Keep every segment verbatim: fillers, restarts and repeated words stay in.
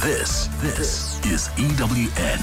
This, this is E W N.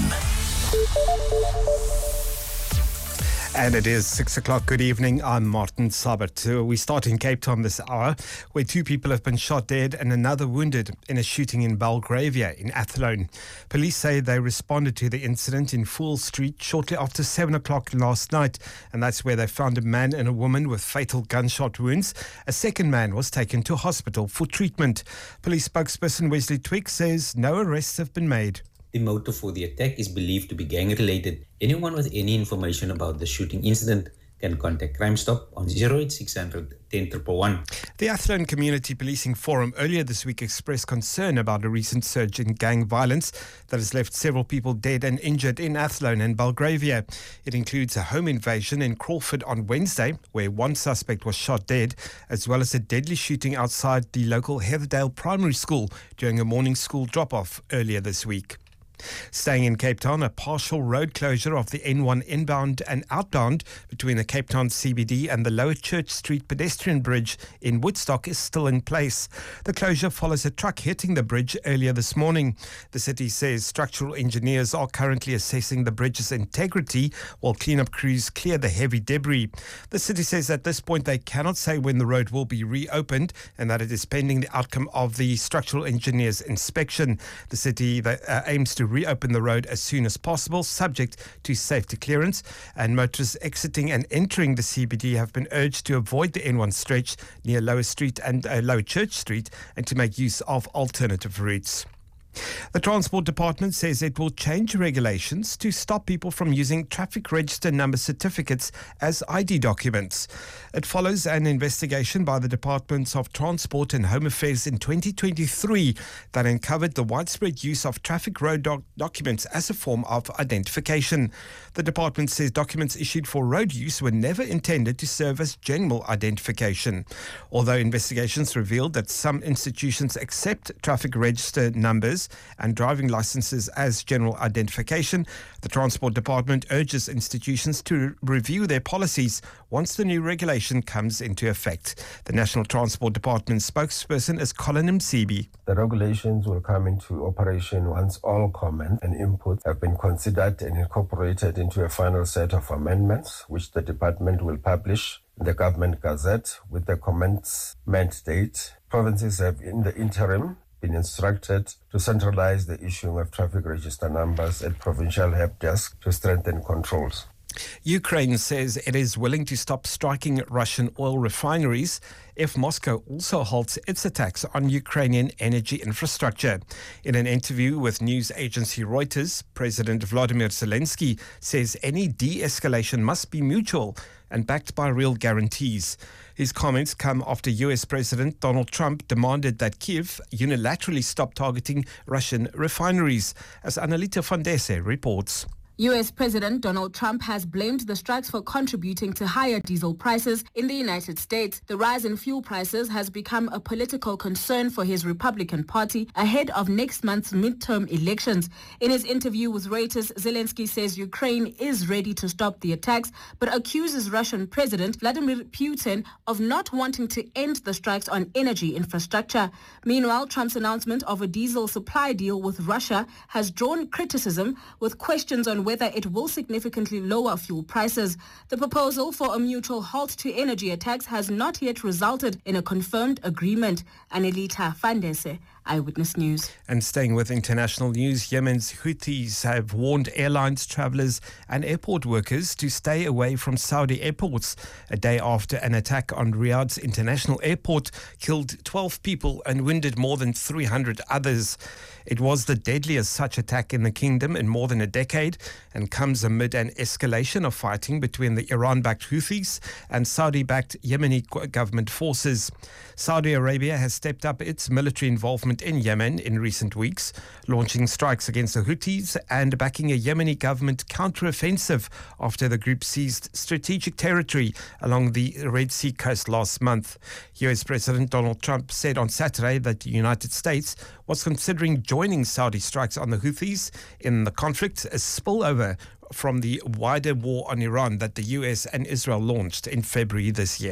And it is six o'clock. Good evening. I'm Martin Sabert. We start in Cape Town this hour, where two people have been shot dead and another wounded in a shooting in Belgravia in Athlone. Police say they responded to the incident in Fool Street shortly after seven o'clock last night, and that's where they found a man and a woman with fatal gunshot wounds. A second man was taken to hospital for treatment. Police spokesperson Wesley Twigg says no arrests have been made. The motive for the attack is believed to be gang-related. Anyone with any information about the shooting incident can contact Crime Stop on zero eight six hundred, ten one one one. The Athlone Community Policing Forum earlier this week expressed concern about a recent surge in gang violence that has left several people dead and injured in Athlone and Belgravia. It includes a home invasion in Crawford on Wednesday, where one suspect was shot dead, as well as a deadly shooting outside the local Heatherdale Primary School during a morning school drop-off earlier this week. Staying in Cape Town, a partial road closure of the N one inbound and outbound between the Cape Town C B D and the Lower Church Street pedestrian bridge in Woodstock is still in place. The closure follows a truck hitting the bridge earlier this morning. The city says structural engineers are currently assessing the bridge's integrity while cleanup crews clear the heavy debris. The city says at this point they cannot say when the road will be reopened and that it is pending the outcome of the structural engineer's inspection. The city that, uh, aims to reopen the road as soon as possible, subject to safety clearance, and motorists exiting and entering the C B D have been urged to avoid the N one stretch near Lower Street and uh, Lower Church Street and to make use of alternative routes. The Transport Department says it will change regulations to stop people from using traffic register number certificates as I D documents. It follows an investigation by the Departments of Transport and Home Affairs in twenty twenty-three that uncovered the widespread use of traffic road doc- documents as a form of identification. The department says documents issued for road use were never intended to serve as general identification. Although investigations revealed that some institutions accept traffic register numbers and driving licenses as general identification, the Transport Department urges institutions to review their policies once the new regulation comes into effect. The National Transport Department spokesperson is Colin Msibi. The regulations will come into operation once all comments and inputs have been considered and incorporated into a final set of amendments, which the department will publish in the Government Gazette with the commencement date. Provinces have in the interim been instructed to centralize the issuing of traffic register numbers at provincial help desk to strengthen controls. Ukraine says it is willing to stop striking Russian oil refineries if Moscow also halts its attacks on Ukrainian energy infrastructure. In an interview with news agency Reuters, President Vladimir Zelensky says any de-escalation must be mutual and backed by real guarantees. His comments come after U S President Donald Trump demanded that Kyiv unilaterally stop targeting Russian refineries, as Annalita van Desse reports. U S President Donald Trump has blamed the strikes for contributing to higher diesel prices in the United States. The rise in fuel prices has become a political concern for his Republican Party ahead of next month's midterm elections. In his interview with Reuters, Zelensky says Ukraine is ready to stop the attacks, but accuses Russian President Vladimir Putin of not wanting to end the strikes on energy infrastructure. Meanwhile, Trump's announcement of a diesel supply deal with Russia has drawn criticism, with questions on whether it will significantly lower fuel prices. The proposal for a mutual halt to energy attacks has not yet resulted in a confirmed agreement. Annalita van Desse, Eyewitness News. And staying with international news, Yemen's Houthis have warned airlines, travellers and airport workers to stay away from Saudi airports a day after an attack on Riyadh's international airport killed twelve people and wounded more than three hundred others. It was the deadliest such attack in the kingdom in more than a decade and comes amid an escalation of fighting between the Iran-backed Houthis and Saudi-backed Yemeni government forces. Saudi Arabia has stepped up its military involvement in Yemen in recent weeks, launching strikes against the Houthis and backing a Yemeni government counter-offensive after the group seized strategic territory along the Red Sea coast last month. U S President Donald Trump said on Saturday that the United States was considering joining Saudi strikes on the Houthis in the conflict, a spillover from the wider war on Iran that the U S and Israel launched in February this year.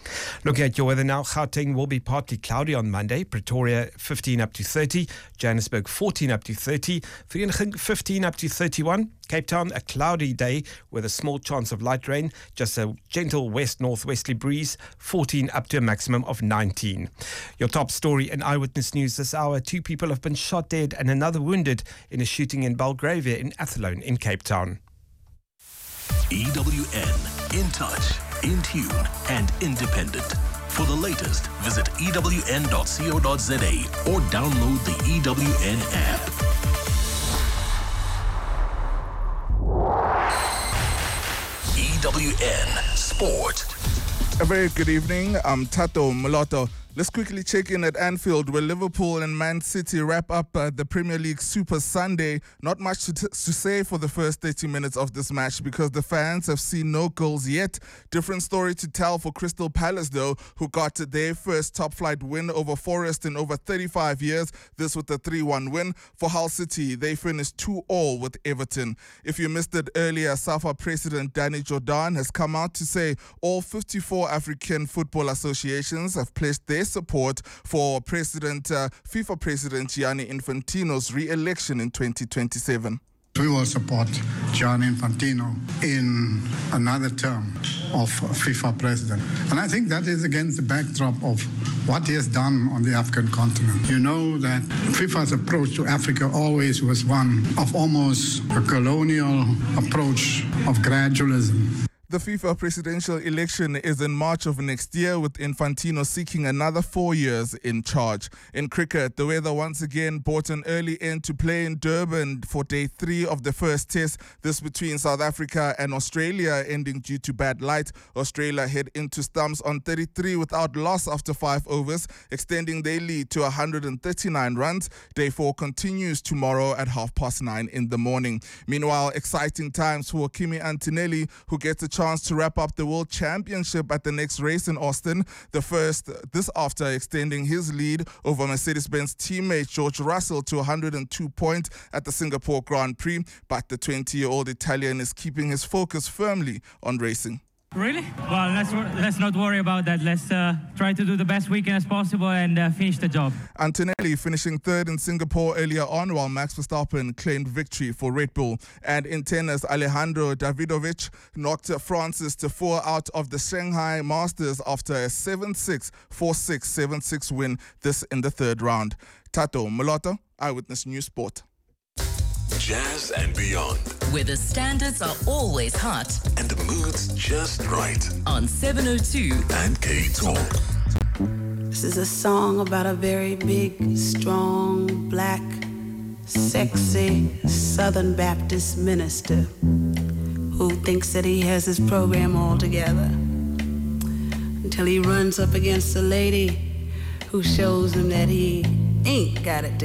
Looking at your weather now, Gauteng will be partly cloudy on Monday, Pretoria fifteen up to thirty, Johannesburg fourteen up to thirty, Vereeniging fifteen up to thirty-one, Cape Town a cloudy day with a small chance of light rain, just a gentle west-northwesterly breeze, fourteen up to a maximum of nineteen. Your top story in Eyewitness News this hour: two people have been shot dead and another wounded in a shooting in Belgravia in Athlone in Cape Town. E W N, in touch, in tune and independent. For the latest, visit E W N dot co dot za or download the E W N app. E W N Sport. A very good evening. I'm Tato Moloto. Let's quickly check in at Anfield, where Liverpool and Man City wrap up uh, the Premier League Super Sunday. Not much to, t- to say for the first thirty minutes of this match because the fans have seen no goals yet. Different story to tell for Crystal Palace, though, who got their first top-flight win over Forest in over thirty-five years. This with a three one win. For Hull City, they finished two all with Everton. If you missed it earlier, SAFA President Danny Jordan has come out to say all fifty-four African football associations have placed their support for President uh, FIFA President Gianni Infantino's re-election in twenty twenty-seven. We will support Gianni Infantino in another term of FIFA president. And I think that is against the backdrop of what he has done on the African continent. You know that FIFA's approach to Africa always was one of almost a colonial approach of gradualism. The FIFA presidential election is in March of next year, with Infantino seeking another four years in charge. In cricket, the weather once again brought an early end to play in Durban for day three of the first test. This between South Africa and Australia ending due to bad light. Australia head into stumps on thirty-three without loss after five overs, extending their lead to one hundred thirty-nine runs. Day four continues tomorrow at half past nine in the morning. Meanwhile, exciting times for Kimi Antonelli, who gets a chance to wrap up the World Championship at the next race in Austin. The first, this after extending his lead over Mercedes-Benz teammate George Russell to one hundred two points at the Singapore Grand Prix. But the twenty-year-old Italian is keeping his focus firmly on racing. Really? Well, let's let's not worry about that. Let's uh, try to do the best weekend as possible and uh, finish the job. Antonelli finishing third in Singapore earlier on, while Max Verstappen claimed victory for Red Bull. And in tennis, Alejandro Davidovich knocked Francis Tiafoe out of the Shanghai Masters after a seven six, four six, seven six win, this in the third round. Tato Moloto, Eyewitness News Sport. Jazz and beyond. Where the standards are always hot. And the mood's just right. On seven oh two and K Talk. This is a song about a very big, strong, black, sexy Southern Baptist minister who thinks that he has his program all together until he runs up against a lady who shows him that he ain't got it together.